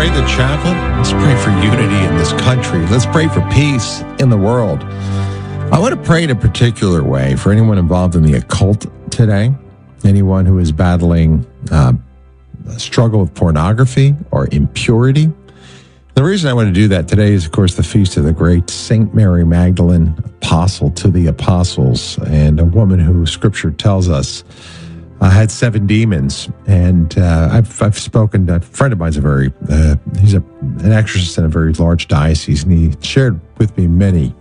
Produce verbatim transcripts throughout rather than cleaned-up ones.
pray the chaplet. Let's pray for unity in this country. Let's pray for peace in the world. I want to pray in a particular way for anyone involved in the occult today, anyone who is battling uh, a struggle with pornography or impurity. The reason I want to do that today is, of course, the feast of the great Saint Mary Magdalene, apostle to the apostles, and a woman who Scripture tells us uh, had seven demons. And uh, I've I've spoken to a friend of mine's a very uh, he's a, an exorcist in a very large diocese, and he shared with me many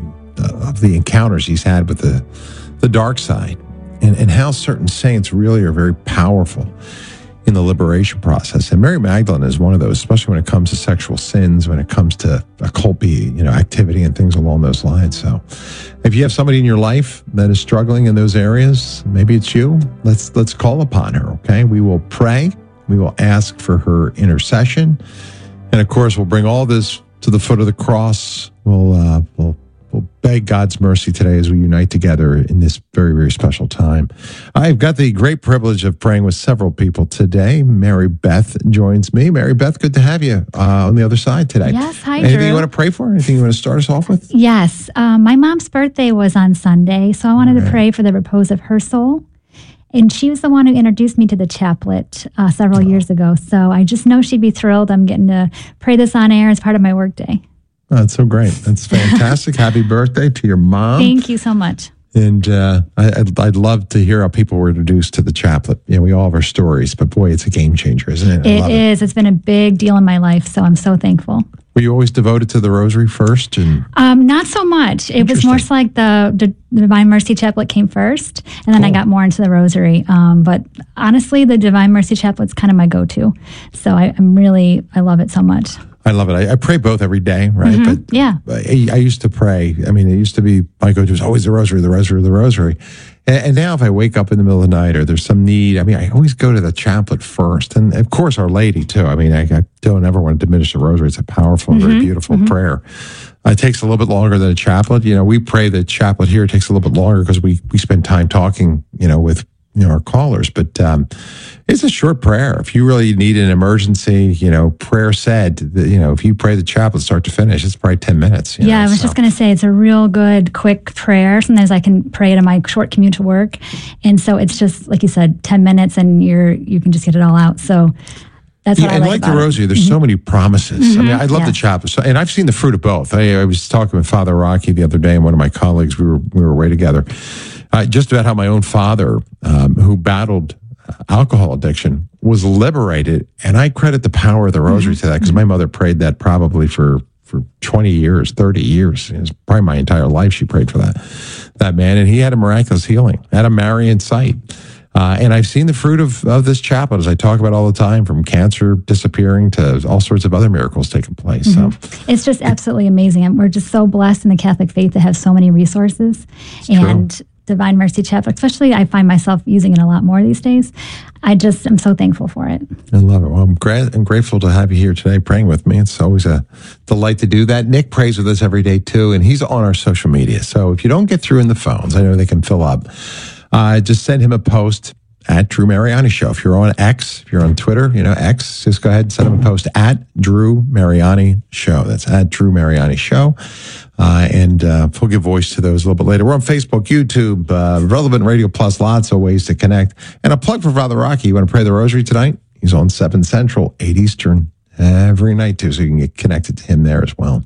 uh, of the encounters he's had with the the dark side, and and how certain saints really are very powerful in the liberation process. And Mary Magdalene is one of those, especially when it comes to sexual sins, when it comes to occult, you know, activity and things along those lines. So if you have somebody in your life that is struggling in those areas, maybe it's you, let's let's call upon her, okay? We will pray. We will ask for her intercession. And of course, we'll bring all this to the foot of the cross. We'll, uh, we'll We'll beg God's mercy today as we unite together in this very, very special time. I've got the great privilege of praying with several people today. Mary Beth joins me. Mary Beth, good to have you uh, on the other side today. Yes, hi, Anything Drew. you want to pray for? Anything you want to start us off with? Yes. Um, my mom's birthday was on Sunday, so I wanted right. to pray for the repose of her soul. And she was the one who introduced me to the chaplet uh, several oh. years ago. So I just know she'd be thrilled. I'm getting to pray this on air as part of my workday. Oh, that's so great. That's fantastic. Happy birthday to your mom. Thank you so much. And uh, I, I'd, I'd love to hear how people were introduced to the chaplet. You know, we all have our stories, but boy, it's a game changer, isn't it? I it is. It. It's been a big deal in my life, so I'm so thankful. Were you always devoted to the rosary first? And um, not so much. It was more so like the, the, the Divine Mercy Chaplet came first, and then cool. I got more into the rosary. Um, but honestly, the Divine Mercy Chaplet's kind of my go-to. So I, I'm really, I love it so much. I love it. I, I pray both every day, right? Mm-hmm. But yeah. I, I used to pray. I mean, it used to be, my go-to was always the rosary, the rosary, the rosary. And, and now if I wake up in the middle of the night or there's some need, I mean, I always go to the chaplet first. And of course, Our Lady too. I mean, I, I don't ever want to diminish the rosary. It's a powerful and mm-hmm. very beautiful mm-hmm. prayer. Uh, it takes a little bit longer than a chaplet. You know, we pray the chaplet here. It takes a little bit longer because we, we spend time talking, you know, with you know, our callers, but um, it's a short prayer. If you really need an emergency, you know, prayer said, that, you know, if you pray the chaplet start to finish, it's probably ten minutes. Yeah, know, I was so. just going to say, it's a real good, quick prayer. Sometimes I can pray it in my short commute to work. And so it's just, like you said, ten minutes and you're, you can just get it all out. So that's what yeah, I and like, like about the rosary, it. there's mm-hmm. so many promises. Mm-hmm. I mean, I love yeah. the chaplet. So, and I've seen the fruit of both. I, I was talking with Father Rocky the other day, and one of my colleagues, we were, we were away together, uh, just about how my own father, um, who battled alcohol addiction, was liberated, and I credit the power of the rosary mm-hmm. to that, because my mother prayed that probably for for twenty years, thirty years. It was probably my entire life she prayed for that that man, and he had a miraculous healing, had a Marian sight. Uh, and I've seen the fruit of, of this chaplet, as I talk about all the time, from cancer disappearing to all sorts of other miracles taking place. Mm-hmm. So it's just absolutely amazing. And we're just so blessed in the Catholic faith to have so many resources. It's and true. Divine Mercy Chaplet, especially, I find myself using it a lot more these days. I just am so thankful for it. I love it. Well, I'm, gra- I'm grateful to have you here today praying with me. It's always a delight to do that. Nick prays with us every day, too, and he's on our social media. So if you don't get through in the phones, I know they can fill up. Uh, just send him a post at Drew Mariani Show. If you're on X, if you're on Twitter, you know, X, just go ahead and send him a post at Drew Mariani Show. That's at Drew Mariani Show. Uh, and uh, we'll give voice to those a little bit later. We're on Facebook, YouTube, uh, Relevant Radio Plus, lots of ways to connect. And a plug for Father Rocky. You want to pray the rosary tonight? He's on seven Central, eight Eastern every night, too, so you can get connected to him there as well.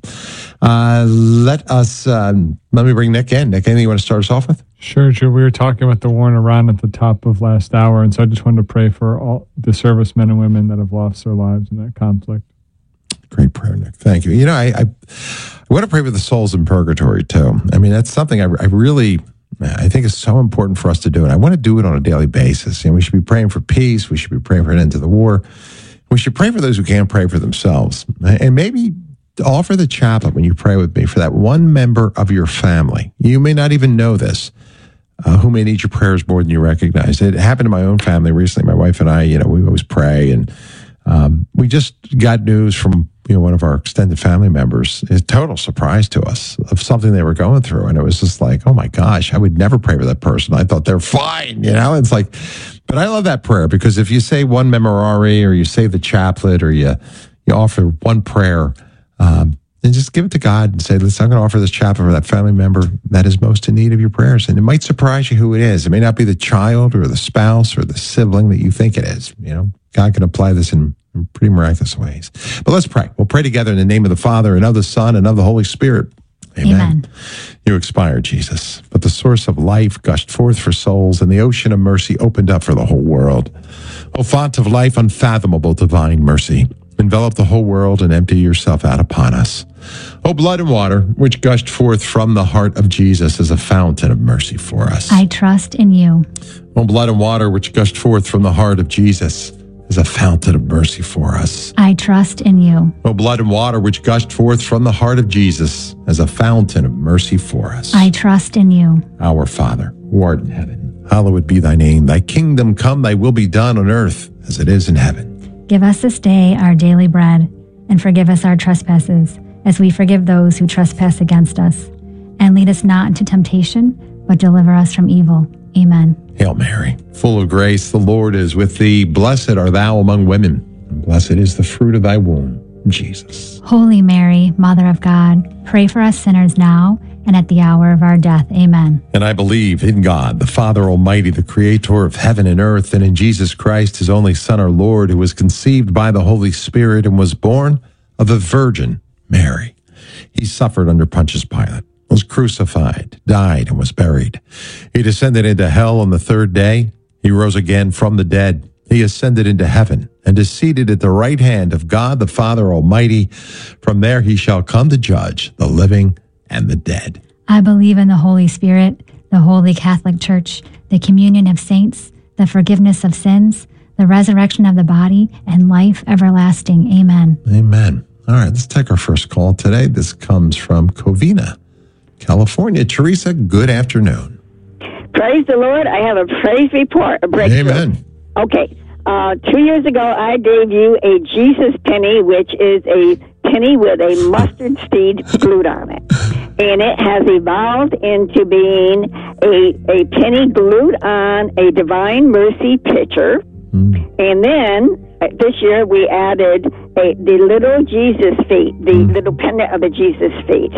Uh, let us, um, let me bring Nick in. Nick, anything you want to start us off with? Sure, Drew. We were talking about the war in Iran at the top of last hour, and so I just wanted to pray for all the servicemen and women that have lost their lives in that conflict. Great prayer, Nick. Thank you. You know, I, I, I want to pray for the souls in purgatory, too. I mean, that's something I, I really, I think is so important for us to do, and I want to do it on a daily basis. You know, we should be praying for peace. We should be praying for an end to the war. We should pray for those who can't pray for themselves. And maybe offer the chaplet when you pray with me for that one member of your family. You may not even know this, uh, who may need your prayers more than you recognize. It happened to my own family recently. My wife and I, you know, we always pray, and um, we just got news from you know one of our extended family members. It's a total surprise to us of something they were going through, and it was just like, oh my gosh, I would never pray for that person. I thought they're fine, you know. It's like, but I love that prayer, because if you say one memorare, or you say the chaplet, or you you you offer one prayer, um, and just give it to God and say, listen, I'm going to offer this chaplet for that family member that is most in need of your prayers. And it might surprise you who it is. It may not be the child or the spouse or the sibling that you think it is. You know, God can apply this in, in pretty miraculous ways. But let's pray. We'll pray together in the name of the Father and of the Son and of the Holy Spirit. Amen. Amen. You expired, Jesus, but the source of life gushed forth for souls, and the ocean of mercy opened up for the whole world. O font of life, unfathomable divine mercy, envelop the whole world and empty yourself out upon us. O blood and water, which gushed forth from the heart of Jesus as a fountain of mercy for us. I trust in you. O blood and water, which gushed forth from the heart of Jesus as a fountain of mercy for us. I trust in you. O blood and water, which gushed forth from the heart of Jesus as a fountain of mercy for us. I trust in you. Our Father, who art in heaven, hallowed be thy name. Thy kingdom come, thy will be done on earth as it is in heaven. Give us this day our daily bread, and forgive us our trespasses, as we forgive those who trespass against us. And lead us not into temptation, but deliver us from evil. Amen. Hail Mary, full of grace, the Lord is with thee. Blessed art thou among women, and blessed is the fruit of thy womb, Jesus. Holy Mary, Mother of God, pray for us sinners now and at the hour of our death. Amen. And I believe in God, the Father Almighty, the creator of heaven and earth, and in Jesus Christ, his only Son, our Lord, who was conceived by the Holy Spirit and was born of the Virgin Mary. He suffered under Pontius Pilate, was crucified, died, and was buried. He descended into hell on the third day. He rose again from the dead. He ascended into heaven and is seated at the right hand of God, the Father Almighty. From there he shall come to judge the living and the dead. I believe in the Holy Spirit, the Holy Catholic Church, the communion of saints, the forgiveness of sins, the resurrection of the body, and life everlasting. Amen. Amen. All right, let's take our first call today. This comes from Covina, California. Teresa, good afternoon. Praise the Lord. I have a praise report, a breakthrough. Amen. Okay. Uh, two years ago, I gave you a Jesus penny, which is a penny with a mustard seed glued on it. And it has evolved into being a, a penny glued on a Divine Mercy picture. Mm. And then uh, this year we added a, the little Jesus feet, the mm. little pendant of the Jesus feet.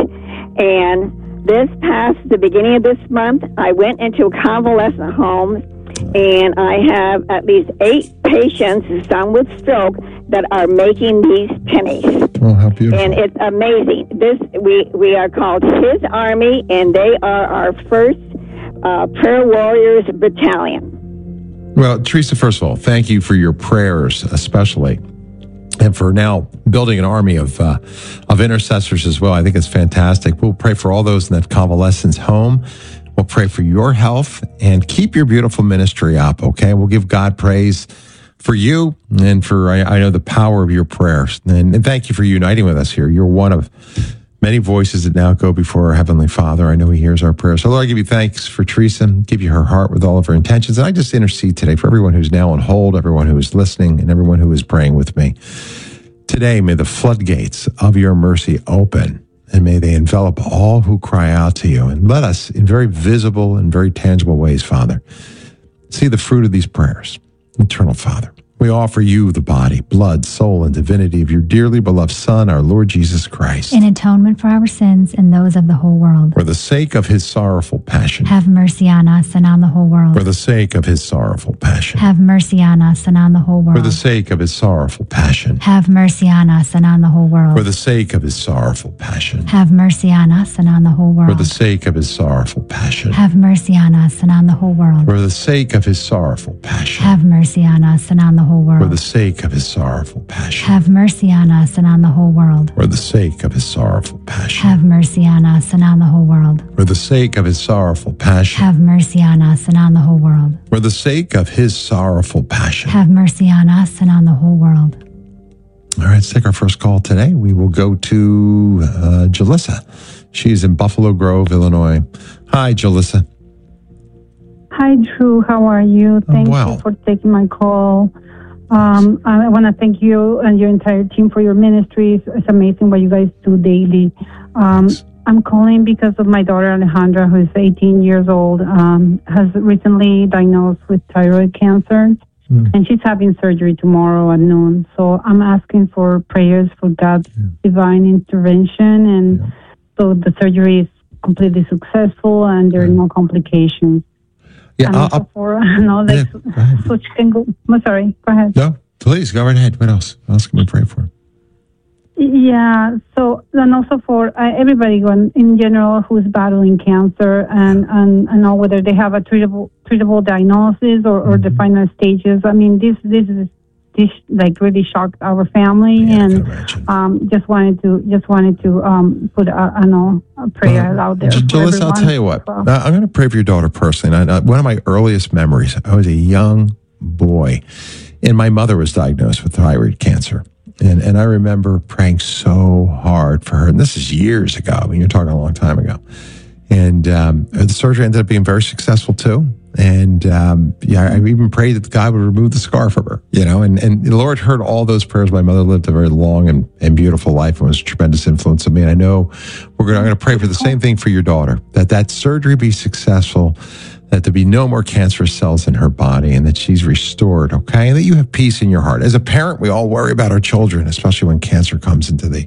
And this past the beginning of this month, I went into a convalescent home, and I have at least eight patients, some with stroke, that are making these pennies. Oh, how beautiful. And it's amazing. This we, we are called His Army, and they are our first uh, Prayer Warriors Battalion. Well, Teresa, first of all, thank you for your prayers, especially, and for now building an army of uh, of intercessors as well. I think it's fantastic. We'll pray for all those in that convalescence home. We'll pray for your health and keep your beautiful ministry up, okay? We'll give God praise for you and for, I, I know, the power of your prayers. And, and thank you for uniting with us here. You're one of many voices that now go before our Heavenly Father. I know He hears our prayers. So, Lord, I give you thanks for Teresa, give you her heart with all of her intentions. And I just intercede today for everyone who's now on hold, everyone who is listening, and everyone who is praying with me. Today, may the floodgates of your mercy open, and may they envelop all who cry out to you. And let us, in very visible and very tangible ways, Father, see the fruit of these prayers. Eternal Father, we offer you the body, blood, soul, and divinity of your dearly beloved Son, our Lord Jesus Christ, in atonement for our sins and those of the whole world. For the sake of his sorrowful passion, have mercy on us and on the whole world. For the sake of his sorrowful passion, have mercy on us and on the whole world. For the sake of his sorrowful passion, have mercy on us and on the whole world. For the sake of his sorrowful passion, have mercy on us and on the whole world. For the sake of his sorrowful passion, have mercy on us and on the whole world. For the sake of his sorrowful passion, have mercy on us and on the whole world. For the sake of his sorrowful passion, have mercy on us and on the whole world. For the sake of his sorrowful passion, have mercy on us and on the whole world. For the sake of his sorrowful passion, have mercy on us and on the whole world. For the sake of his sorrowful passion, have mercy on us and on the whole world. All right, let's take our first call today. We will go to uh, Jalissa. She's in Buffalo Grove, Illinois. Hi, Jalissa. Hi, Drew. How are you? Thank well. you for taking my call. Um, I want to thank you and your entire team for your ministries. It's amazing what you guys do daily. Um, I'm calling because of my daughter, Alejandra, who is eighteen years old, um, has recently diagnosed with thyroid cancer. Mm. And she's having surgery tomorrow at noon. So I'm asking for prayers for God's yeah. divine intervention, and yeah. so the surgery is completely successful and there are no complications. Yeah, and I'll, also for, no, like, yeah, so she can go. I'm sorry, go ahead. No, please, go right ahead. What else? What else can we pray for? Yeah, so, and also for uh, everybody in general who's battling cancer and, and, and know whether they have a treatable treatable diagnosis or, or mm-hmm. the final stages. I mean, this this is this like really shocked our family, yeah, and um, just wanted to just wanted to um, put a, I know a prayer uh, out there. Jalissa, I'll tell you what. Well. I'm going to pray for your daughter personally. I, one of my earliest memories, I was a young boy, and my mother was diagnosed with thyroid cancer. And and I remember praying so hard for her. And this is years ago. I mean, you're talking a long time ago. And um, the surgery ended up being very successful too. And um, yeah, I even prayed that God would remove the scar from her, you know. And, and the Lord heard all those prayers. My mother lived a very long and, and beautiful life and was a tremendous influence on me. And I know we're going. I'm going to pray for the same thing for your daughter, that that surgery be successful, that there be no more cancerous cells in her body, and that she's restored, okay? And that you have peace in your heart. As a parent, we all worry about our children, especially when cancer comes into the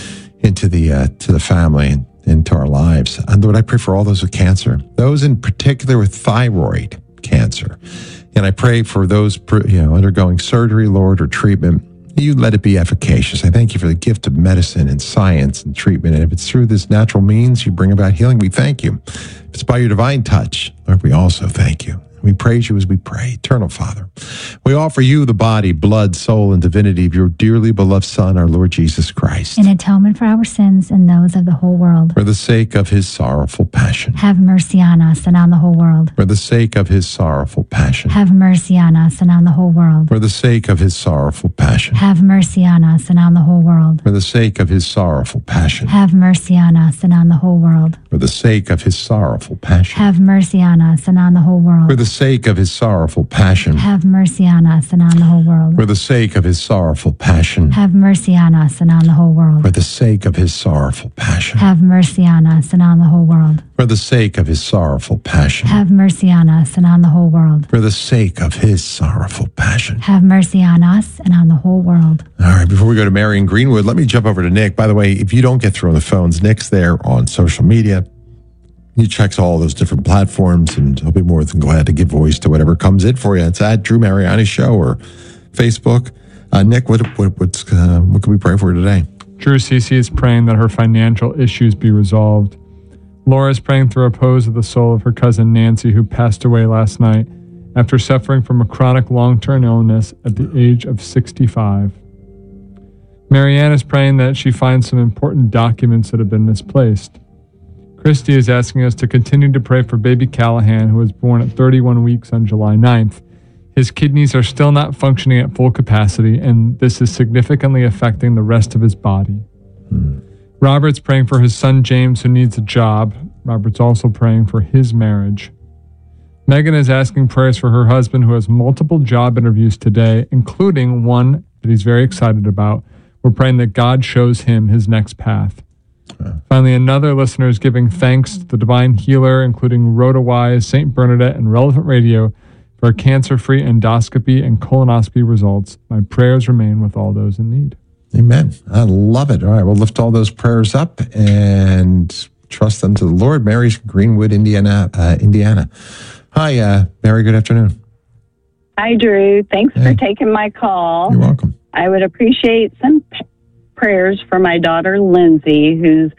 into the uh, to the family and into our lives. And Lord, I pray for all those with cancer, those in particular with thyroid cancer. And I pray for those, you know, undergoing surgery, Lord, or treatment. You let it be efficacious. I thank you for the gift of medicine and science and treatment. And if it's through this natural means you bring about healing, we thank you. If it's by your divine touch, Lord, we also thank you. We praise you as we pray. Eternal Father, we offer you the body, blood, soul, and divinity of your dearly beloved Son, our Lord Jesus Christ. In atonement for our sins and those of the whole world. For the sake of his sorrowful passion. Have mercy on us and on the whole world. For the sake of his sorrowful passion. Have mercy on us and on the whole world. For the sake of his sorrowful passion. Have mercy on us and on the whole world. For the sake of his sorrowful passion. Have mercy on us and on the whole world. For the sake of his sorrowful passion. Have mercy on us and on the whole world. For the sake of his sorrowful passion. Have mercy on us and on the whole world. For the sake of his sorrowful passion. Have mercy on us and on the whole world. For the sake of his sorrowful passion. Have mercy on us and on the whole world. For the sake of his sorrowful passion. Have mercy on us and on the whole world. For the sake of his sorrowful passion. Have mercy on us and on the whole world. All right, before we go to Mary in Greenwood, let me jump over to Nick. By the way, if you don't get through on the phones, Nick's there on social media. He checks all those different platforms, and he'll be more than glad to give voice to whatever comes in for you. It's at Drew Mariani Show or Facebook. Uh, Nick, what what what's, uh, what can we pray for today? Drew, Cece is praying that her financial issues be resolved. Laura is praying the repose of the soul of her cousin Nancy, who passed away last night after suffering from a chronic long-term illness at the age of sixty-five. Marianne is praying that she finds some important documents that have been misplaced. Christy is asking us to continue to pray for baby Callahan, who was born at thirty-one weeks on July ninth. His kidneys are still not functioning at full capacity, and this is significantly affecting the rest of his body. Hmm. Robert's praying for his son James, who needs a job. Robert's also praying for his marriage. Megan is asking prayers for her husband, who has multiple job interviews today, including one that he's very excited about. We're praying that God shows him his next path. Finally, another listener is giving thanks to the divine healer, including RotaWise, Saint Bernadette, and Relevant Radio for cancer-free endoscopy and colonoscopy results. My prayers remain with all those in need. Amen. I love it. All right, we'll lift all those prayers up and trust them to the Lord. Mary's Greenwood, Indiana. Uh, Indiana. Hi, uh, Mary. Good afternoon. Hi, Drew. Thanks hey. for taking my call. You're welcome. I would appreciate some p- prayers for my daughter, Lindsay, who's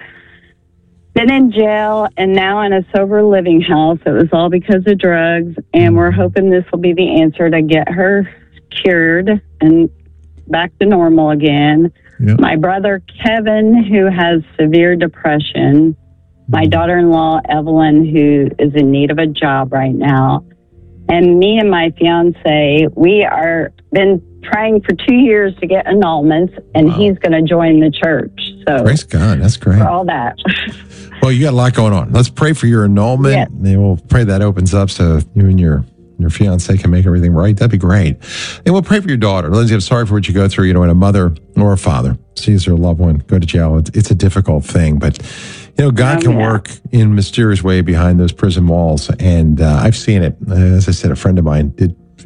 been in jail and now in a sober living house. It was all because of drugs, and we're hoping this will be the answer to get her cured and back to normal again. Yep. My brother, Kevin, who has severe depression. My daughter-in-law, Evelyn, who is in need of a job right now. And me and my fiance, we are been trying for two years to get annulments, and wow. he's going to join the church. So praise God, that's great. For all that. Well, you got a lot going on. Let's pray for your annulment. Yes. And we'll pray that opens up so you and your your fiance can make everything right. That'd be great. And we'll pray for your daughter. Lindsay, I'm sorry for what you go through. You know, when a mother or a father sees their loved one go to jail, it's, it's a difficult thing, but you know, God can work in a mysterious way behind those prison walls. And uh, I've seen it. Uh, as I said, a friend of mine did,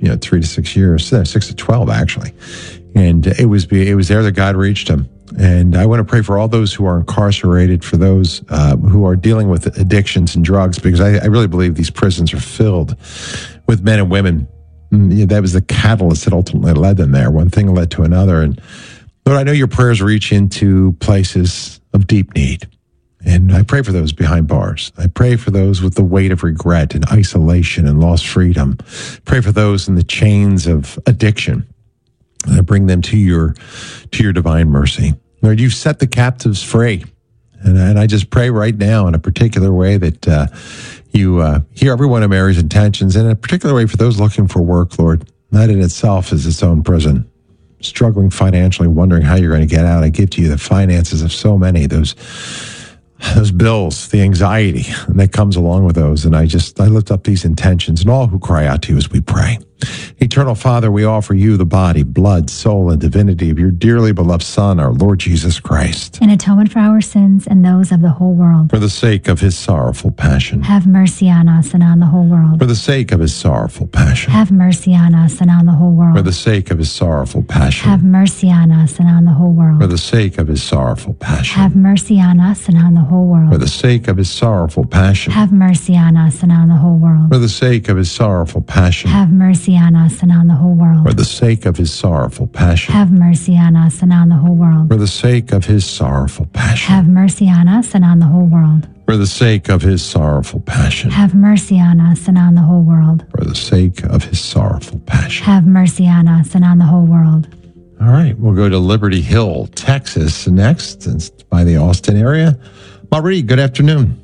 you know, three to six years, no, six to twelve actually. And it was it was there that God reached him. And I want to pray for all those who are incarcerated, for those uh, who are dealing with addictions and drugs, because I, I really believe these prisons are filled with men and women. And that was the catalyst that ultimately led them there. One thing led to another. And Lord, I know your prayers reach into places of deep need. And I pray for those behind bars. I pray for those with the weight of regret and isolation and lost freedom. Pray for those in the chains of addiction. I bring them to your to your divine mercy. Lord, you've set the captives free. And, and I just pray right now in a particular way that uh, you uh, hear every one of Mary's intentions, and in a particular way for those looking for work, Lord. That in itself is its own prison. Struggling financially, wondering how you're going to get out. I give to you the finances of so many, those those bills, the anxiety that comes along with those. And I just, I lift up these intentions and all who cry out to you as we pray. Eternal Father, we offer you the body, blood, soul, and divinity of your dearly beloved Son, our Lord Jesus Christ. In atonement for our sins and those of the whole world. For the sake of his sorrowful passion. Have mercy on us and on the whole world. For the sake of his sorrowful passion. Have mercy on us and on the whole world. For the sake of his sorrowful passion. Have mercy on us and on the whole world. For the sake of his sorrowful passion. Have mercy on us and on the whole world. For the sake of his sorrowful passion. Have mercy on us and on the whole world. For the sake of his sorrowful passion. Have mercy on us and on the whole world. For the sake of his sorrowful passion. Have mercy on us and on the whole world. For the sake of his sorrowful passion. Have mercy on us and on the whole world. For the sake of his sorrowful passion. Have mercy on us and on the whole world. For the sake of his sorrowful passion. Have mercy on us and on the whole world. All right, we'll go to Liberty Hill, Texas next. It's by the Austin area. Marie, good afternoon.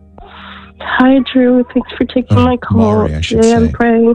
Hi, Drew. Thanks for taking Oh, my call. Maury, I should today say. I'm praying.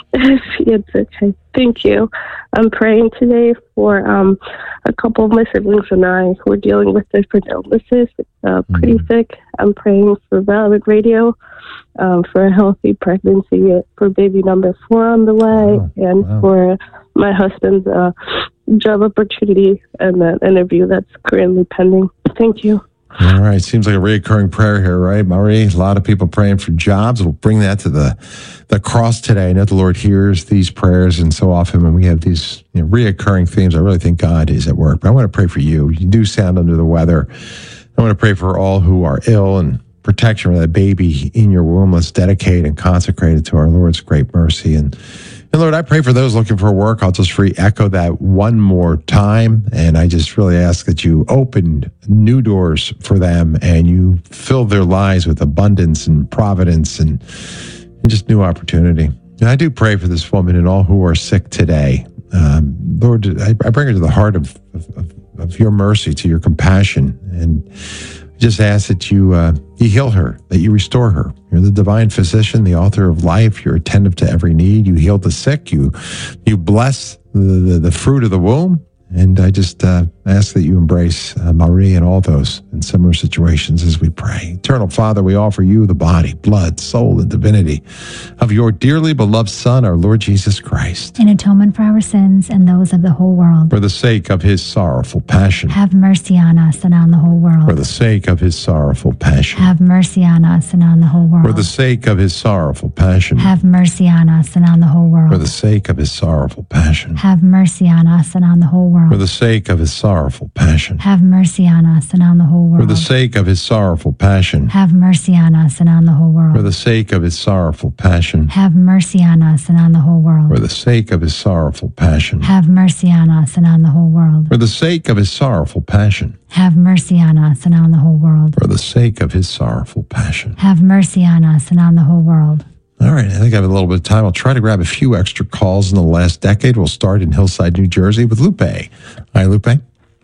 It's okay. Thank you. I'm praying today for um, a couple of my siblings and I who are dealing with different illnesses, uh, pretty Mhm. sick. I'm praying for Velvet Radio, um, for a healthy pregnancy, for baby number four on the way, Wow. and Wow. for my husband's uh, job opportunity and the interview that's currently pending. Thank you. All right, seems like a reoccurring prayer here, right, Marie? A lot of people praying for jobs. We'll bring that to the the cross today. I know the Lord hears these prayers, and so often when we have these you know, reoccurring themes, I really think God is at work. But I want to pray for you. You do sound under the weather. I want to pray for all who are ill and protection for that baby in your womb. Let's dedicate and consecrate it to our Lord's great mercy. And, and Lord, I pray for those looking for work. I'll just re-echo that one more time. And I just really ask that you open new doors for them and you fill their lives with abundance and providence and, and just new opportunity. And I do pray for this woman and all who are sick today. Um, Lord, I, I bring her to the heart of, of, of your mercy, to your compassion. And just ask that you uh, you heal her, that you restore her. You're the divine physician, the author of life. You're attentive to every need. You heal the sick. You you bless the, the, the fruit of the womb. And I just uh, ask that you embrace uh, Marie and all those in similar situations as we pray. Eternal Father, we offer you the body, blood, soul, and divinity of your dearly beloved Son, our Lord Jesus Christ. In atonement for our sins and those of the whole world. For the sake of his sorrowful passion. Have mercy on us and on the whole world. For the sake of his sorrowful passion. Have mercy on us and on the whole world. For the sake of his sorrowful passion. Have mercy on us and on the whole world. For the sake of his sorrowful passion. Have mercy on us and on the whole world. For the sake of his sorrowful passion. Have mercy on us and on the whole world. For the sake of his sorrowful passion. Have mercy on us and on the whole world. For the sake of his sorrowful passion. Have mercy on us and on the whole world. For the sake of his sorrowful passion. Have mercy on us and on the whole world. For the sake of his sorrowful passion. Have mercy on us and on the whole world. For the sake of his sorrowful passion. Have mercy on us and on the whole world. All right, I think I have a little bit of time. I'll try to grab a few extra calls in the last decade. We'll start in Hillside, New Jersey with Lupe. Hi, Lupe.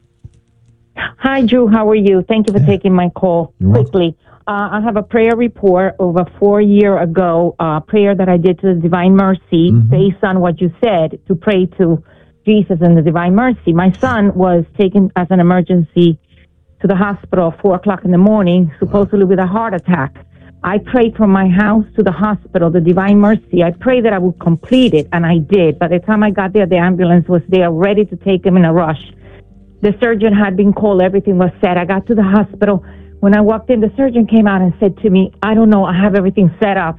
Hi, Drew. How are you? Thank you for Yeah. taking my call. You're welcome. Quickly, uh, I have a prayer report over four year ago, uh, prayer that I did to the Divine Mercy Mhm. based on what you said, to pray to Jesus and the Divine Mercy. My son was taken as an emergency to the hospital at four o'clock in the morning, supposedly with a heart attack. I prayed from my house to the hospital, the Divine Mercy. I prayed that I would complete it, and I did. By the time I got there, the ambulance was there ready to take him in a rush. The surgeon had been called. Everything was set. I got to the hospital. When I walked in, the surgeon came out and said to me, I don't know, I have everything set up.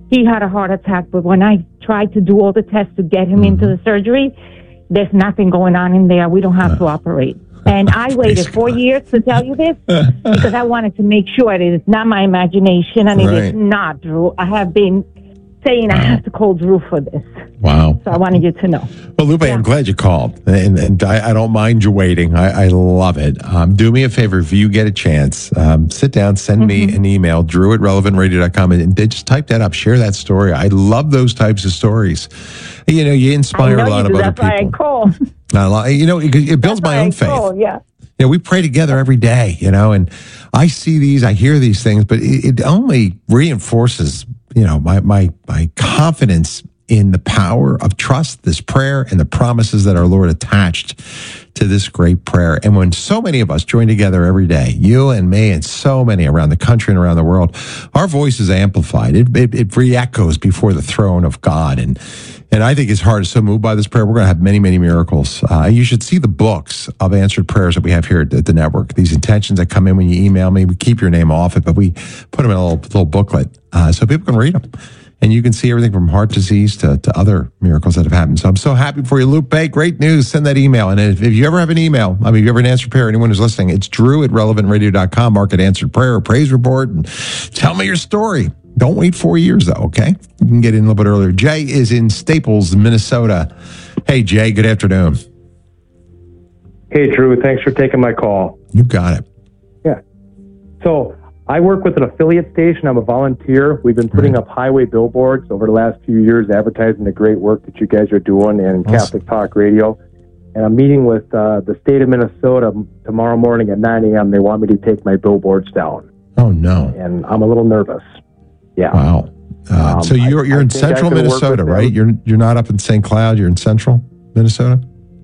he had a heart attack, but when I tried to do all the tests to get him mm-hmm. into the surgery, there's nothing going on in there. We don't have uh, to operate. And I waited four God. years to tell you this because I wanted to make sure that it's not my imagination and right. it is not Drew. I have been saying wow. I have to call Drew for this. Wow. So I wanted you to know. Well, Lupe, yeah. I'm glad you called. And, and I, I don't mind you waiting. I, I love it. Um, do me a favor, if you get a chance, um, sit down, send mm-hmm. me an email, drew at relevant radio dot com, and, and just type that up. Share that story. I love those types of stories. You know, you inspire know a lot you of do. other That's people. Why I call. A lot, you know, it, it builds That's my own I faith. Call, yeah. You know, we pray together every day, you know, and I see these, I hear these things, but it, it only reinforces, you know, my, my, my confidence in the power of trust, this prayer, and the promises that our Lord attached to this great prayer. And when so many of us join together every day, you and me and so many around the country and around the world, our voice is amplified. It, it, it re-echoes before the throne of God. And And I think his heart is so moved by this prayer. We're going to have many, many miracles. Uh, you should see the books of answered prayers that we have here at the, at the network. These intentions that come in when you email me, we keep your name off it, but we put them in a little, little booklet uh, so people can read them. And you can see everything from heart disease to, to other miracles that have happened. So I'm so happy for you, Lupe. Great news. Send that email. And if, if you ever have an email, I mean, if you ever an answered prayer, anyone who's listening, it's drew at relevant radio dot com. Mark it answered prayer or praise report and tell me your story. Don't wait four years, though, okay? You can get in a little bit earlier. Jay is in Staples, Minnesota. Hey, Jay, good afternoon. Hey, Drew. Thanks for taking my call. You got it. Yeah. So I work with an affiliate station. I'm a volunteer. We've been putting right. up highway billboards over the last few years advertising the great work that you guys are doing in awesome. Catholic Talk Radio. And I'm meeting with uh, the state of Minnesota tomorrow morning at nine a.m. They want me to take my billboards down. Oh, no. And I'm a little nervous. Yeah. Wow. Uh, um, so you're you're I, in I central Minnesota, right? You're you're not up in Saint Cloud. You're in central Minnesota?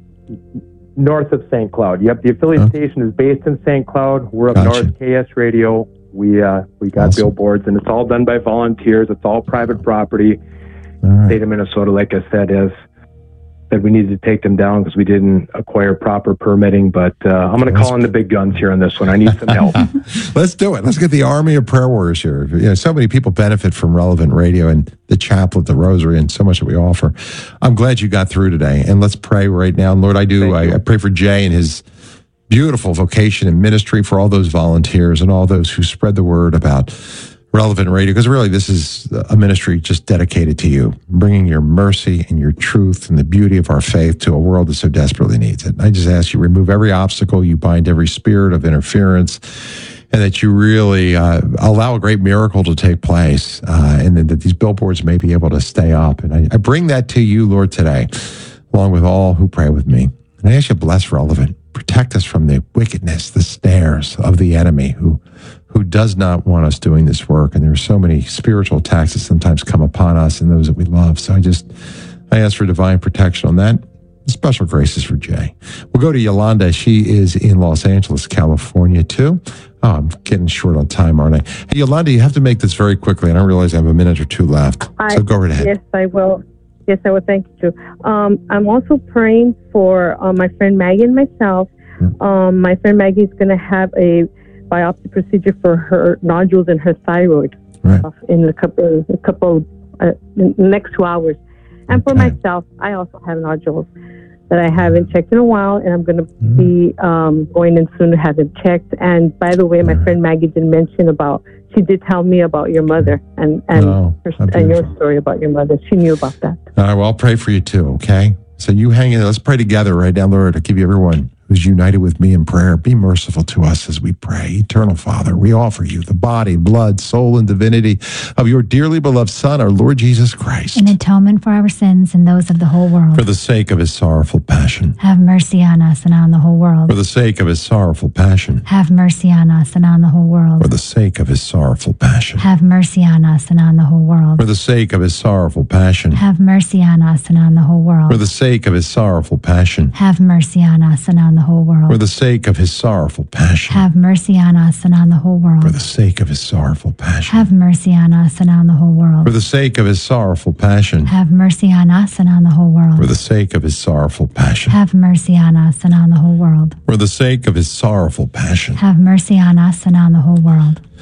North of Saint Cloud. Yep. The affiliate huh? station is based in Saint Cloud. We're up gotcha. north, K S Radio. We uh, we got awesome. billboards, and it's all done by volunteers. It's all private property. All right. State of Minnesota, like I said, has said we needed to take them down because we didn't acquire proper permitting. But uh, I'm going to call in the big guns here on this one. I need some help. Let's do it. Let's get the army of prayer warriors here. You know, so many people benefit from Relevant Radio and the chaplet, the rosary, and so much that we offer. I'm glad you got through today. And let's pray right now. Lord, I do. I, I pray for Jay and his beautiful vocation and ministry, for all those volunteers and all those who spread the word about Relevant Radio, because really this is a ministry just dedicated to you, bringing your mercy and your truth and the beauty of our faith to a world that so desperately needs it. I just ask you, remove every obstacle, you bind every spirit of interference, and that you really uh, allow a great miracle to take place, uh, and that, that these billboards may be able to stay up. And I, I bring that to you, Lord, today, along with all who pray with me. And I ask you to bless Relevant. Protect us from the wickedness, the snares of the enemy who who does not want us doing this work. And there are so many spiritual attacks that sometimes come upon us and those that we love. So I just, I ask for divine protection on that. Special graces for Jay. We'll go to Yolanda. She is in Los Angeles, California, too. Oh, I'm getting short on time, aren't I? Hey, Yolanda, you have to make this very quickly. And I realize I have a minute or two left. I, so go right ahead. Yes, I will. Yes, I will. Thank you. Um, I'm also praying for uh, my friend Maggie and myself. Yeah. Um, my friend Maggie is going to have a biopsy procedure for her nodules in her thyroid right. uh, in a couple, a couple, uh, in the next two hours. And okay. for myself, I also have nodules that I haven't checked in a while, and I'm going to mm. be um, going in soon to have them checked. And by the way, my right. friend Maggie did mention about, she did tell me about your mother and and, oh, her, and your story about your mother. She knew about that. All right, well, I'll pray for you too, okay? So you hang in there. Let's pray together right now, Lord. I'll give you everyone who's united with me in prayer. Be merciful to us as we pray. Eternal Father, we offer you the body, blood, soul, and divinity of your dearly beloved Son, our Lord Jesus Christ. An atonement for our sins and those of the whole world. For the sake of his sorrowful passion. Have mercy on us and on the whole world. For the sake of his sorrowful passion. Have mercy on us and on the whole world. For the sake of his sorrowful passion. Have mercy on us and on the whole world. For the sake of his sorrowful passion. Have mercy on us and on the whole world. For the sake of his sorrowful passion. Have mercy on us and on the whole world. For the sake of his sorrowful passion. Have mercy on us and on the whole world. For the sake of his sorrowful passion. Have mercy on us and on the whole world. For the sake of his sorrowful passion. Have mercy on us and on the whole world. For the sake of his sorrowful passion. Have mercy on us and on the whole world. For the sake of his sorrowful passion. Have mercy on us and on the whole world.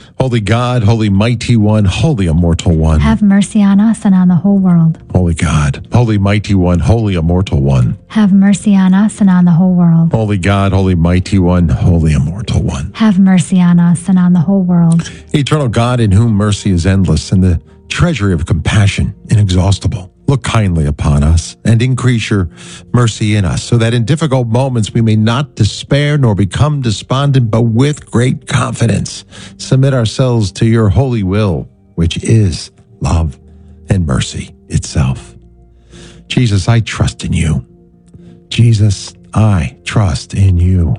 Holy God, Holy Mighty One, Holy Immortal One. Have mercy on us and on the whole world. Holy God, Holy Mighty One, Holy Immortal One. Have mercy on us and on the whole world. Holy God, Holy Mighty One, Holy Immortal One. Have mercy on us and on the whole world. Eternal God, in whom mercy is endless and the treasury of compassion inexhaustible. Look kindly upon us and increase your mercy in us, so that in difficult moments we may not despair nor become despondent, but with great confidence submit ourselves to your holy will, which is love and mercy itself. Jesus, I trust in you. Jesus, I trust in you.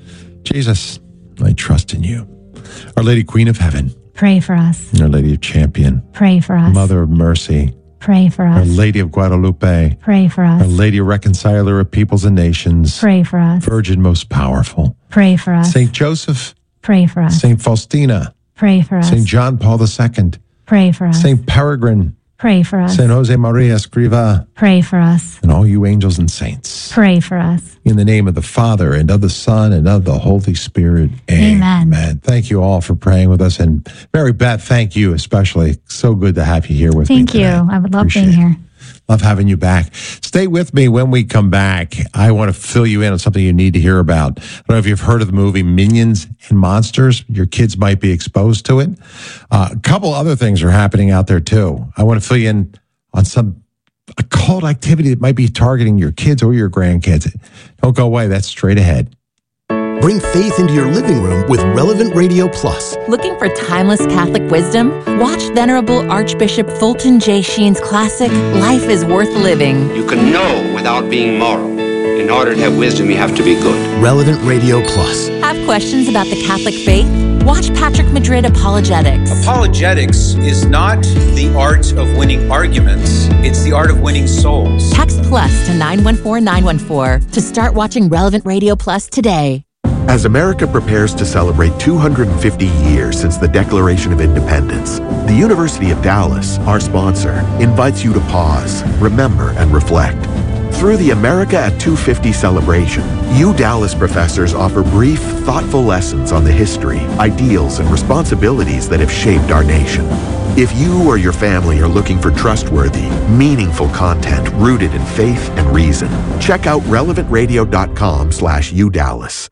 Jesus, I trust in you. Our Lady Queen of Heaven. Pray for us. Our Lady of Champion. Pray for us. Mother of Mercy. Pray for us. Our Lady of Guadalupe. Pray for us. Our Lady Reconciler of Peoples and Nations. Pray for us. Virgin most powerful. Pray for us. Saint Joseph. Pray for us. Saint Faustina. Pray for us. Saint John Paul the Second. Pray for us. Saint Peregrine. Pray for us. Saint Jose Maria Escriva. Pray for us. And all you angels and saints. Pray for us. In the name of the Father, and of the Son, and of the Holy Spirit. Amen. Amen. Thank you all for praying with us. And Mary Beth, thank you especially. So good to have you here with thank me you. today. I would love Appreciate being here. It. Love having you back. Stay with me when we come back. I want to fill you in on something you need to hear about. I don't know if you've heard of the movie Minions and Monsters. Your kids might be exposed to it. Uh, a couple other things are happening out there too. I want to fill you in on some occult activity that might be targeting your kids or your grandkids. Don't go away. That's straight ahead. Bring faith into your living room with Relevant Radio Plus. Looking for timeless Catholic wisdom? Watch Venerable Archbishop Fulton J. Sheen's classic, Life is Worth Living. You can know without being moral. In order to have wisdom, you have to be good. Relevant Radio Plus. Have questions about the Catholic faith? Watch Patrick Madrid Apologetics. Apologetics is not the art of winning arguments. It's the art of winning souls. Text plus to nine one four nine one four to start watching Relevant Radio Plus today. As America prepares to celebrate two hundred fifty years since the Declaration of Independence, the University of Dallas, our sponsor, invites you to pause, remember, and reflect. Through the America at two fifty celebration, you Dallas professors offer brief, thoughtful lessons on the history, ideals, and responsibilities that have shaped our nation. If you or your family are looking for trustworthy, meaningful content rooted in faith and reason, check out relevant radio dot com slash u dallas.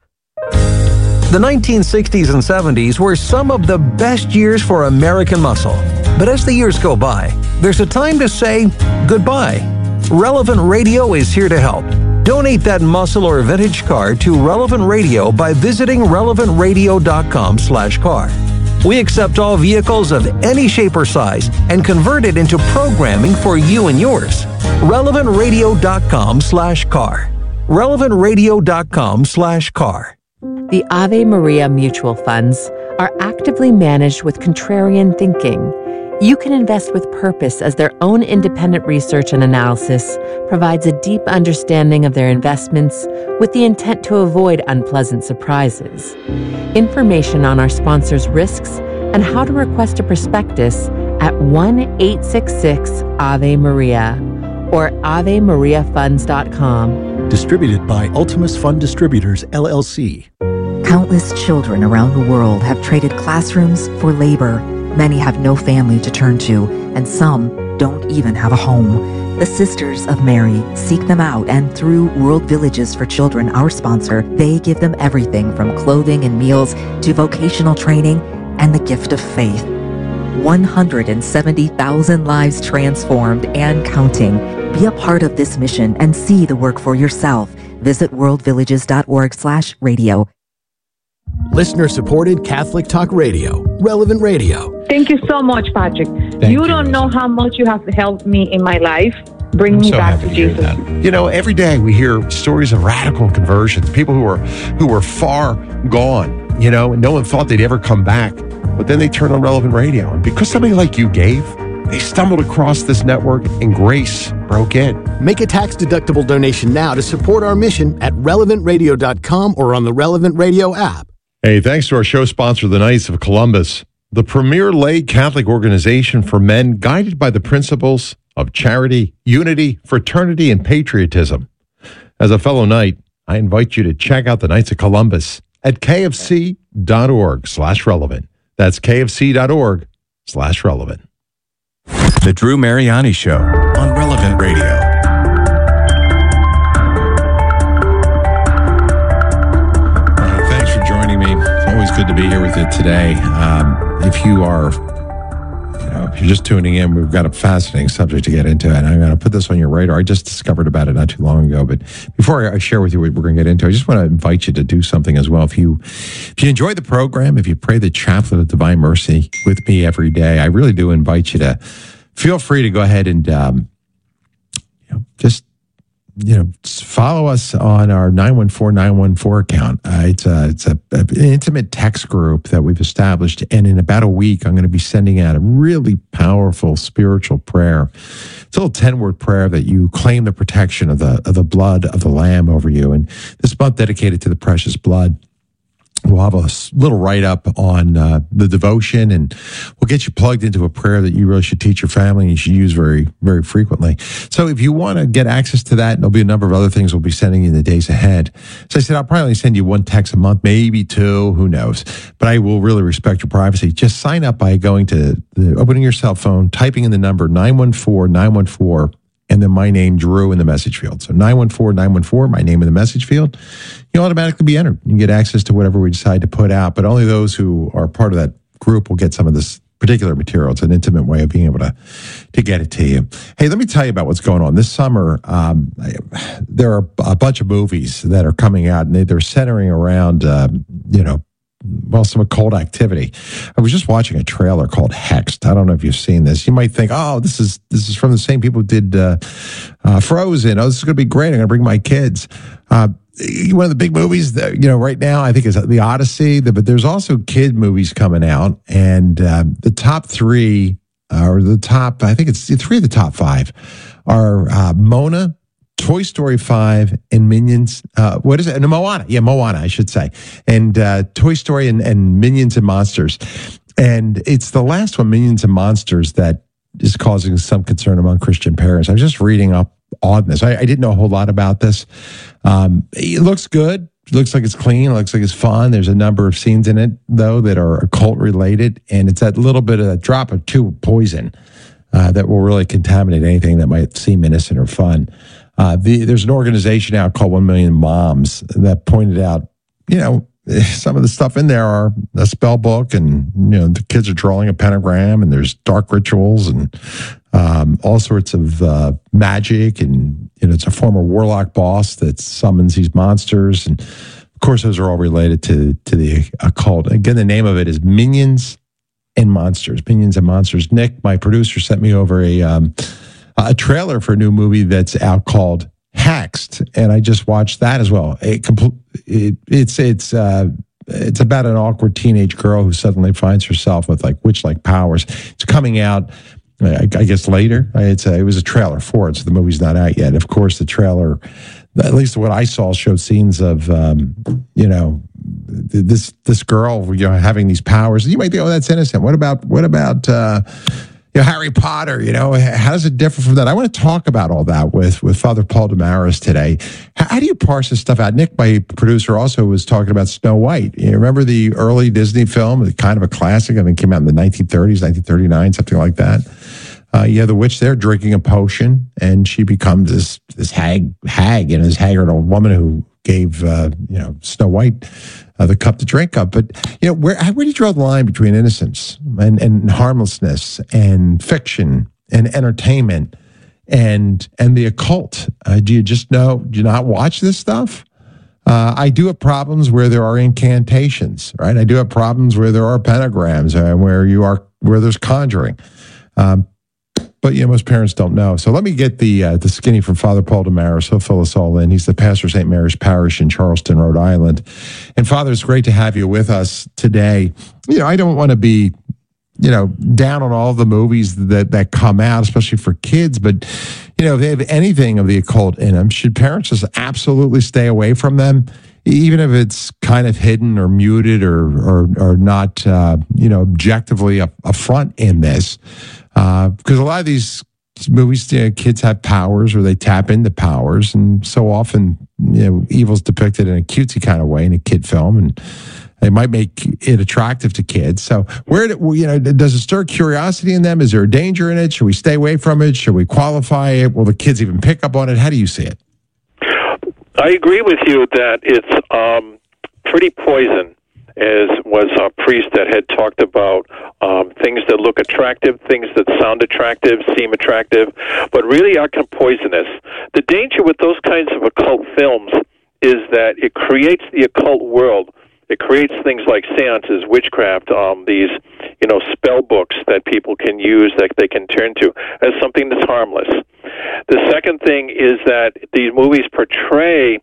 The nineteen sixties and seventies were some of the best years for American muscle. But as the years go by, there's a time to say goodbye. Relevant Radio is here to help. Donate that muscle or vintage car to Relevant Radio by visiting relevant radio dot com slash car. We accept all vehicles of any shape or size and convert it into programming for you and yours. relevant radio dot com slash car. relevant radio dot com slash car. The Ave Maria mutual funds are actively managed with contrarian thinking. You can invest with purpose as their own independent research and analysis provides a deep understanding of their investments with the intent to avoid unpleasant surprises. Information on our sponsors' risks and how to request a prospectus at one eight six six Ave Maria or ave maria funds dot com. Distributed by Ultimus Fund Distributors, L L C. Countless children around the world have traded classrooms for labor. Many have no family to turn to, and some don't even have a home. The Sisters of Mary seek them out, and through World Villages for Children, our sponsor, they give them everything from clothing and meals to vocational training and the gift of faith. one hundred seventy thousand lives transformed and counting. Be a part of this mission and see the work for yourself. Visit world villages dot org slash radio. Listener-supported Catholic Talk Radio, Relevant Radio. Thank you so much, Patrick. Thank you you, don't know how much you have helped me in my life. Bring me so back happy to hear Jesus. that. You know, every day we hear stories of radical conversions, people who are who were far gone, you know, and no one thought they'd ever come back. But then they turned on Relevant Radio. And because somebody like you gave, they stumbled across this network and grace broke in. Make a tax-deductible donation now to support our mission at relevant radio dot com or on the Relevant Radio app. Hey, thanks to our show sponsor, the Knights of Columbus, the premier lay Catholic organization for men guided by the principles of charity, unity, fraternity, and patriotism. As a fellow Knight, I invite you to check out the Knights of Columbus at k f c dot org slash relevant. That's kfc.org slash relevant. The Drew Mariani Show on Relevant Radio. Uh, thanks for joining me. It's always good to be here with you today. Um, if you are, you know, if you're just tuning in, we've got a fascinating subject to get into, and I'm going to put this on your radar. I just discovered about it not too long ago, but before I share with you what we're going to get into, I just want to invite you to do something as well. If you, if you enjoy the program, if you pray the Chaplet of Divine Mercy with me every day, I really do invite you to feel free to go ahead and um, you know, just you know follow us on our nine one four nine one four account. Uh, it's a it's a, a, an intimate text group that we've established, and in about a week, I'm going to be sending out a really powerful spiritual prayer. It's a little ten-word prayer that you claim the protection of the of the blood of the Lamb over you, and this month dedicated to the precious blood. We'll have a little write-up on uh, the devotion, and we'll get you plugged into a prayer that you really should teach your family and you should use very, very frequently. So if you want to get access to that, and there'll be a number of other things we'll be sending you in the days ahead. So I said, I'll probably only send you one text a month, maybe two, who knows. But I will really respect your privacy. Just sign up by going to the, opening your cell phone, typing in the number nine one four nine one four, and then my name, Drew, in the message field. So nine one four nine one four, my name in the message field. You'll automatically be entered. You can get access to whatever we decide to put out, but only those who are part of that group will get some of this particular material. It's an intimate way of being able to, to get it to you. Hey, let me tell you about what's going on. This summer, um, there are a bunch of movies that are coming out, and they, they're centering around, um, you know, well, some occult activity. I was just watching a trailer called Hexed. I don't know if you've seen this. You might think, oh, this is this is from the same people who did uh, uh, Frozen. Oh, this is going to be great. I'm going to bring my kids. Uh, one of the big movies that, you know, right now, I think is The Odyssey, the, but there's also kid movies coming out. And um, the top three, uh, or the top, I think it's three of the top five, are uh, Mona, Toy Story five, and Minions. Uh, what is it? No, Moana. Yeah, Moana, I should say. And uh, Toy Story and, and Minions and Monsters. And it's the last one, Minions and Monsters, that is causing some concern among Christian parents. I was just reading up on this. I, I didn't know a whole lot about this. Um, it looks good. It looks like it's clean. It looks like it's fun. There's a number of scenes in it, though, that are occult related. And it's that little bit of a drop or two of poison uh, that will really contaminate anything that might seem innocent or fun. Uh, the, there's an organization out called One Million Moms that pointed out, you know, some of the stuff in there are a spell book, and, you know, the kids are drawing a pentagram, and there's dark rituals and um, all sorts of uh, magic. And, you know, it's a former warlock boss that summons these monsters. And of course, those are all related to, to the occult. Again, the name of it is Minions and Monsters, Minions and Monsters. Nick, my producer, sent me over a, um, a trailer for a new movie that's out called Hexed, and I just watched that as well. It, it, it's it's uh, it's about an awkward teenage girl who suddenly finds herself with like witch-like powers. It's coming out, I, I guess, later. It's a, it was a trailer for it, so the movie's not out yet. Of course, the trailer, at least what I saw, showed scenes of um, you know this this girl, you know, having these powers. You might think, oh, that's innocent. What about what about uh, you know, Harry Potter? You know, how does it differ from that? I want to talk about all that with with Father Paul Damaris today. How, how do you parse this stuff out? Nick, my producer, also was talking about Snow White. You remember the early Disney film, kind of a classic? I think it came out in the nineteen thirties, nineteen thirty-nine, something like that. Uh, you have the witch there drinking a potion, and she becomes this this hag, hag, and this haggard old woman who gave uh, you know Snow White uh, the cup to drink of. But you know, where where do you draw the line between innocence and, and harmlessness and fiction and entertainment and and the occult? Uh, do you just know? Do you not watch this stuff? Uh, I do have problems where there are incantations, right? I do have problems where there are pentagrams and where you are where there's conjuring. Um, But, you know, most parents don't know. So let me get the uh, the skinny from Father Paul Damaris. He'll fill us all in. He's the pastor of Saint Mary's Parish in Charleston, Rhode Island. And, Father, it's great to have you with us today. You know, I don't want to be, you know, down on all the movies that, that come out, especially for kids. But, you know, if they have anything of the occult in them, should parents just absolutely stay away from them, even if it's kind of hidden or muted or or, or not, uh, you know, objectively up, up front in this? Uh, because a lot of these movies, you know, kids have powers or they tap into powers, and so often, you know, evil's depicted in a cutesy kind of way in a kid film, and It might make it attractive to kids. So, where do, you know, does it stir curiosity in them? Is there a danger in it? Should we stay away from it? Should we qualify it? Will the kids even pick up on it? How do you see it? I agree with you that it's um, pretty poison, as was a priest that had talked about um, things that look attractive, things that sound attractive, seem attractive, but really are poisonous. The danger with those kinds of occult films is that it creates the occult world. It creates things like seances, witchcraft, um, these, you know, spell books that people can use, that they can turn to, as something that's harmless. The second thing is that these movies portray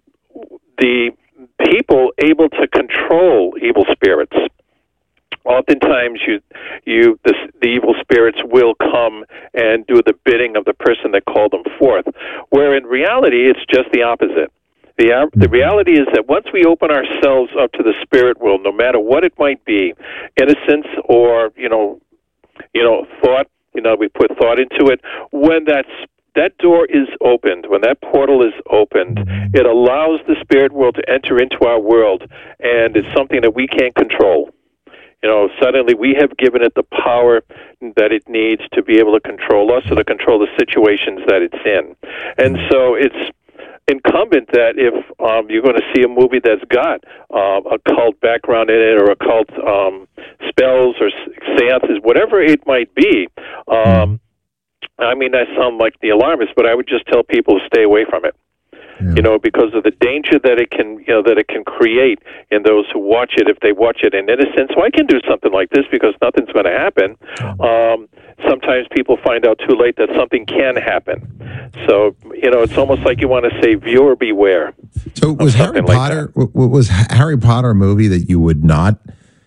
the people able to control evil spirits. Oftentimes, you, you, the, the evil spirits will come and do the bidding of the person that called them forth, where in reality, it's just the opposite. The, the reality is that once we open ourselves up to the spirit world, no matter what it might be, innocence or, you know, you know, thought, you know, we put thought into it, when that's, that door is opened, when that portal is opened, it allows the spirit world to enter into our world, and it's something that we can't control. You know, suddenly we have given it the power that it needs to be able to control us or to control the situations that it's in. And so it's incumbent that if um, you're going to see a movie that's got uh, occult background in it or occult um, spells or seances, whatever it might be, um, I mean, I sound like the alarmist, but I would just tell people to stay away from it. Yeah. You know, because of the danger that it can, you know, that it can create in those who watch it. If they watch it in innocence, well, I can do something like this because nothing's going to happen. Um, sometimes people find out too late that something can happen. So, you know, it's almost like you want to say, viewer beware. So, was Harry Potter like was Harry Potter a movie that you would not?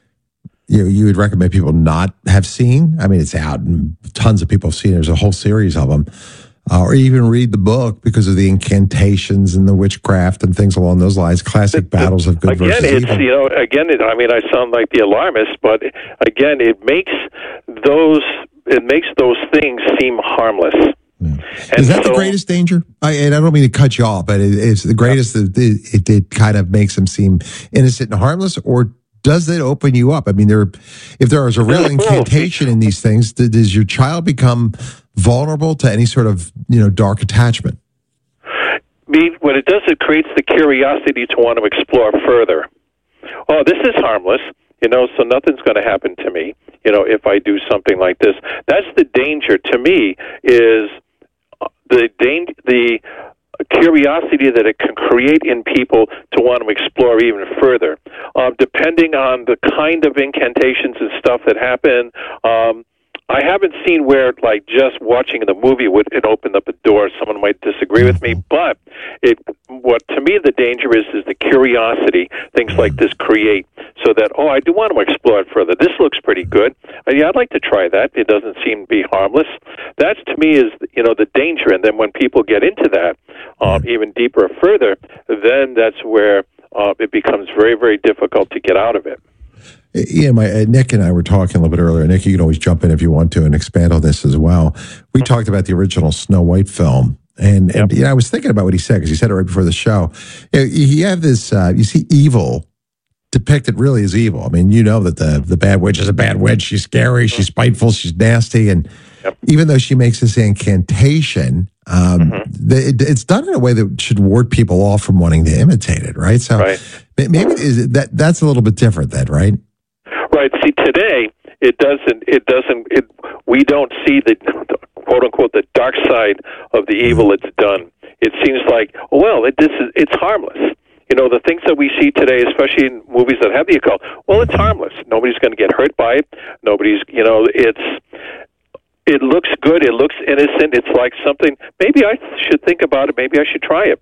You you would recommend people not have seen? I mean, it's out and tons of people have seen it. There's a whole series of them. Uh, or even read the book because of the incantations and the witchcraft and things along those lines. Classic battles of good again, versus it's, evil. You know, again, it, I mean, I sound like the alarmist, but again, it makes those it makes those things seem harmless. Yeah. Is that so, the greatest danger? I, and I don't mean to cut you off, but it, it's the greatest. Yeah. That it, it, it kind of makes them seem innocent and harmless, or does it open you up? I mean, there, if there is a real incantation in these things, does your child become vulnerable to any sort of, you know, dark attachment? I mean, what it does, it creates the curiosity to want to explore further. Oh, this is harmless, you know, so nothing's going to happen to me, you know, if I do something like this. That's the danger to me, is the danger, the curiosity that it can create in people to want to explore even further. Uh, depending on the kind of incantations and stuff that happen, um, I haven't seen where, like, just watching the movie would it open up a door. Someone might disagree with me, but it. What to me the danger is is the curiosity things like this create, so that oh, I do want to explore it further. This looks pretty good. Uh, yeah, I'd like to try that. It doesn't seem to be harmless. That's to me is you know the danger. And then when people get into that um, even deeper or further, then that's where uh, it becomes very very difficult to get out of it. Yeah, my uh, Nick and I were talking a little bit earlier. Nick, you can always jump in if you want to and expand on this as well. We talked about the original Snow White film, and, and you know, I was thinking about what he said because he said it right before the show. You, know, you have this, uh, you see evil depicted really as evil. I mean, you know that the the bad witch is a bad witch. She's scary, she's spiteful, she's nasty, and yep. even though she makes this incantation, um, mm-hmm. the, it, it's done in a way that should ward people off from wanting to imitate it, right? So right. maybe is it, that that's a little bit different then, right? Right. See, today it doesn't. It doesn't. It, we don't see the, the quote unquote the dark side of the evil it's done. It seems like, well, it, this is it's harmless. You know, the things that we see today, especially in movies that have the occult, well, it's harmless. Nobody's going to get hurt by it. Nobody's, you know, it's. It looks good. It looks innocent. It's like something. Maybe I should think about it. Maybe I should try it.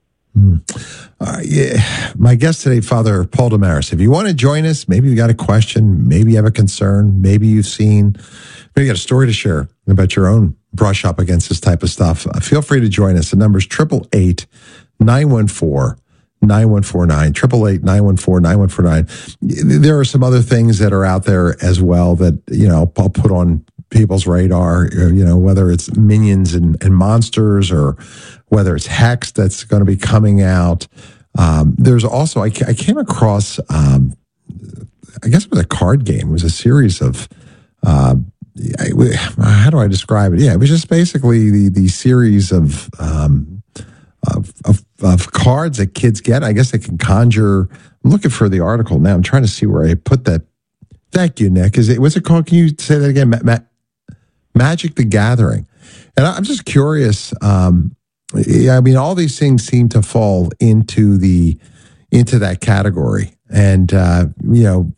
Mm. Uh, yeah. My guest today, Father Paul Damaris. If you want to join us, maybe you got a question, maybe you have a concern, maybe you've seen, maybe you got a story to share about your own brush up against this type of stuff. Uh, feel free to join us. The number's triple eight nine one four nine one four nine triple eight nine one four nine one four nine. There are some other things that are out there as well that you know I'll put on people's radar. You know whether it's minions and, and monsters or whether it's Hex that's going to be coming out. Um, there's also, I, I came across um, I guess it was a card game. It was a series of, uh, how do I describe it? Yeah, it was just basically the, the series of, um, of, of, of cards that kids get. I guess they can conjure. I'm looking for the article now. I'm trying to see where I put that. Thank you, Nick. Is it, what's it called? Can you say that again? Ma- Ma- Magic the Gathering. And I'm just curious. Um, I mean, all these things seem to fall into the, into that category. And, uh, you know,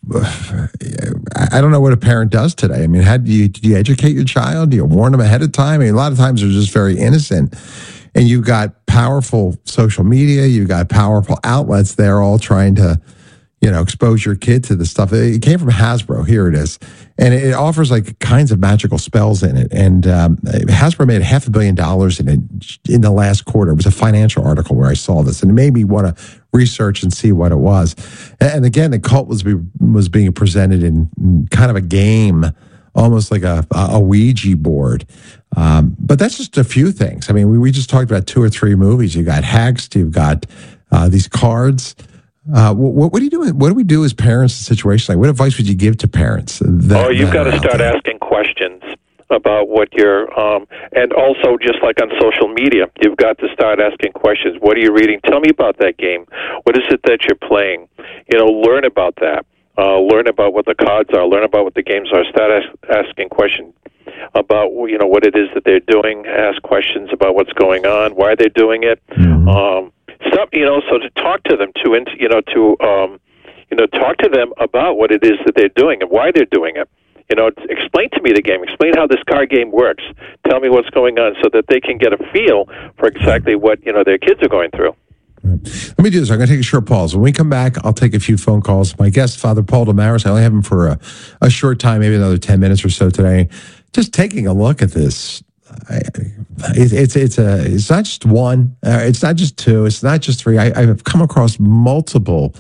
I don't know what a parent does today. I mean, how do you, do you educate your child? Do you warn them ahead of time? I mean, a lot of times they're just very innocent. And you've got powerful social media. You've got powerful outlets. They're all trying to, you know, expose your kid to this stuff. It came from Hasbro. Here it is. And it offers like kinds of magical spells in it. And um, Hasbro made half a billion dollars in it in the last quarter. It was a financial article where I saw this, and it made me want to research and see what it was. And again, the cult was be, was being presented in kind of a game, almost like a, a Ouija board. Um, but that's just a few things. I mean, we, we just talked about two or three movies. You've got Hexed, you've got uh, these cards. Uh, what, what do you do? What do we do as parents in situations like? What advice would you give to parents? That, oh, you've got to start there? asking questions about what you're, um, and also just like on social media, you've got to start asking questions. What are you reading? Tell me about that game. What is it that you're playing? You know, learn about that. Uh, learn about what the cards are. Learn about what the games are. Start ask, asking questions about, you know, what it is that they're doing. Ask questions about what's going on, why they're doing it. Mm-hmm. Um, Some, you know, so to talk to them, to you know, to um, you know, talk to them about what it is that they're doing and why they're doing it. You know, explain to me the game. Explain how this card game works. Tell me what's going on, so that they can get a feel for exactly what, you know, their kids are going through. Let me do this. I'm going to take a short pause. When we come back, I'll take a few phone calls. My guest, Father Paul Damaris, I only have him for a, a short time, maybe another ten minutes or so today. Just taking a look at this. I, it, it's it's a it's not just one. Uh, it's not just two. It's not just three. I, I've come across multiple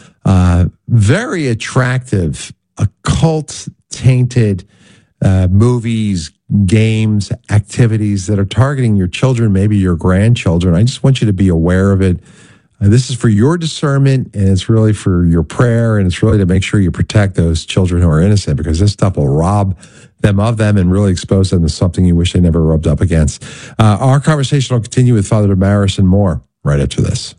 uh, very attractive occult tainted uh, movies, games, activities that are targeting your children, maybe your grandchildren. I just want you to be aware of it. Uh, this is for your discernment, and it's really for your prayer, and it's really to make sure you protect those children who are innocent, because this stuff will rob them of them and really expose them to something you wish they never rubbed up against. Uh, our conversation will continue with Father Damaris and more right after this.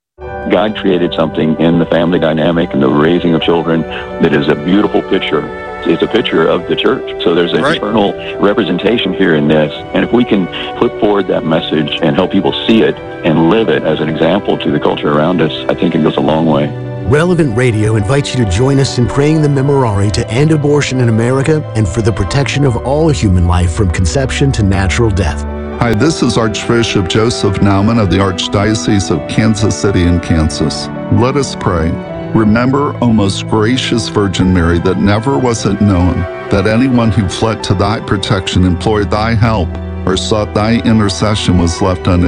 God created something in the family dynamic and the raising of children that is a beautiful picture. It's a picture of the church. So there's an right. eternal representation here in this. And if we can put forward that message and help people see it and live it as an example to the culture around us, I think it goes a long way. Relevant Radio invites you to join us in praying the Memorare to end abortion in America and for the protection of all human life from conception to natural death. Hi, this is Archbishop Joseph Naumann of the Archdiocese of Kansas City in Kansas. Let us pray. Remember, O most gracious Virgin Mary, that never was it known that anyone who fled to thy protection, implored thy help, or sought thy intercession was left unaided.